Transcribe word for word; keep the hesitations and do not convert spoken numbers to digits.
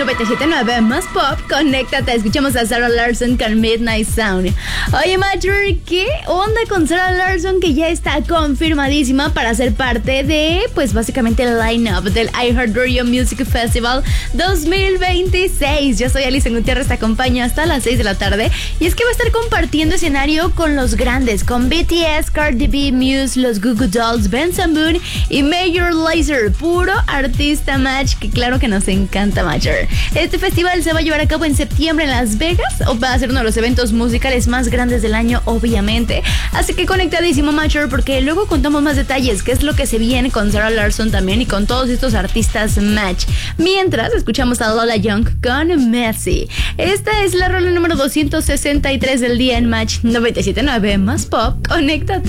noventa y siete punto nueve más pop, conéctate, escuchamos a Sarah Larsson con Midnight Sound. Oye, Major, ¿qué onda con Sarah Larsson, que ya está confirmadísima para ser parte de, pues básicamente el line-up del iHeartRadio Music Festival dos mil veintiséis? Yo soy Alison Gutiérrez, te acompaño hasta las seis de la tarde, y es que va a estar compartiendo escenario con los grandes, con B T S, Cardi B, Muse, los Goo Goo Dolls, Benson Boone y Major Lazer, puro artista match, que claro que nos encanta, Major. Este festival se va a llevar a cabo en septiembre en Las Vegas, o va a ser uno de los eventos musicales más grandes del año, obviamente, así que conectadísimo, Major, porque luego contamos más detalles, qué es lo que se viene con Sarah Larsson también y con todos estos artistas match. Mientras escuchamos a Lola Young con Messi. Esta es la rola número doscientos sesenta y tres del día en Match noventa y siete punto nueve más pop, conéctate.